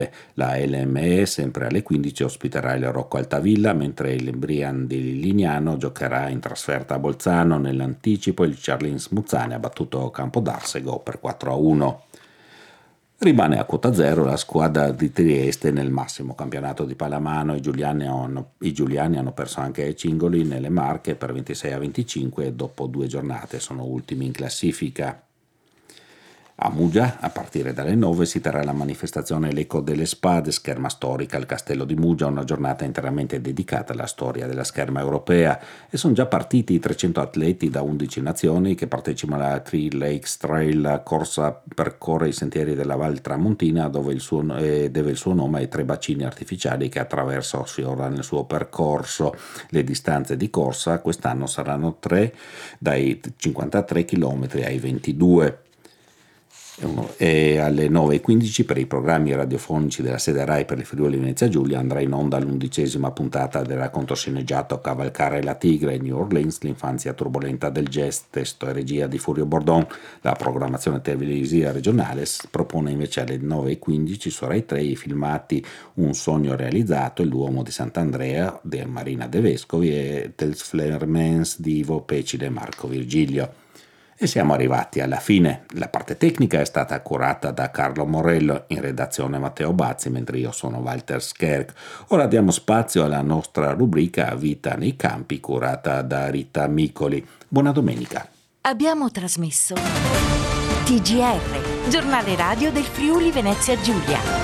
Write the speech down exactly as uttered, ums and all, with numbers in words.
La L M E sempre alle quindici ospiterà il Rocco Altavilla, mentre il Brian di Lignano giocherà in trasferta a Bolzano. Nell'anticipo il Charlins Muzzane ha battuto Campodarsego per quattro a uno. Rimane a quota zero la squadra di Trieste nel massimo campionato di pallamano. I giuliani hanno, i giuliani hanno perso anche ai Cingoli nelle Marche per ventisei a venticinque e dopo due giornate sono ultimi in classifica. A Muggia, a partire dalle nove, si terrà la manifestazione L'Eco delle Spade, scherma storica al Castello di Muggia, una giornata interamente dedicata alla storia della scherma europea, e sono già partiti i trecento atleti da undici nazioni che partecipano alla Three Lakes Trail. La corsa percorre i sentieri della Val Tramontina, dove il suo, eh, deve il suo nome ai tre bacini artificiali che attraversa o sfiora nel suo percorso. Le distanze di corsa quest'anno saranno tre, dai cinquantatré chilometri ai ventidue. E alle nove e quindici per i programmi radiofonici della sede Rai per il Friuli Venezia Giulia andrà in onda l'undicesima puntata del racconto sceneggiato Cavalcare la tigre, New Orleans, l'infanzia turbolenta del jazz, testo e regia di Furio Bordon. La programmazione televisiva regionale propone invece alle nove e quindici su Rai tre i filmati Un sogno realizzato, L'uomo di Sant'Andrea di Marina De Vescovi e Tels Flermens di Ivo Pecile e Marco Virgilio. E siamo arrivati alla fine. La parte tecnica è stata curata da Carlo Morello, in redazione Matteo Bazzi, mentre io sono Walter Scherk. Ora diamo spazio alla nostra rubrica Vita nei campi, curata da Rita Micoli. Buona domenica. Abbiamo trasmesso T G R, giornale radio del Friuli Venezia Giulia.